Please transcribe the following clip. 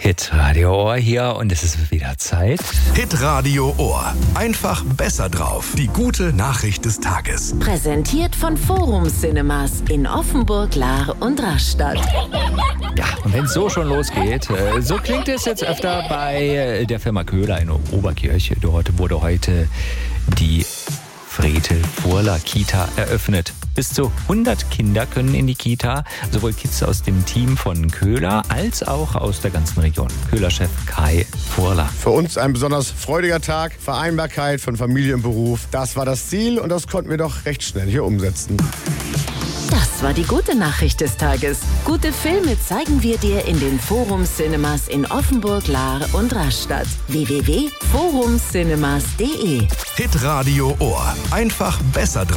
Hitradio Ohr hier und es ist wieder Zeit. Hitradio Ohr. Einfach besser drauf. Die gute Nachricht des Tages. Präsentiert von Forum Cinemas in Offenburg, Lahr und Rastatt. Ja, und wenn es so schon losgeht, so klingt es jetzt öfter bei der Firma Köhler in Oberkirch. Dort wurde heute die Furla-Kita eröffnet. Bis zu 100 Kinder können in die Kita, sowohl Kids aus dem Team von Köhler als auch aus der ganzen Region. Köhler-Chef Kai Furla. Für uns ein besonders freudiger Tag. Vereinbarkeit von Familie und Beruf. Das war das Ziel und das konnten wir doch recht schnell hier umsetzen. Das war die gute Nachricht des Tages. Gute Filme zeigen wir dir in den Forum Cinemas in Offenburg, Lahr und Rastatt. www.forumcinemas.de Hitradio Ohr. Einfach besser drauf.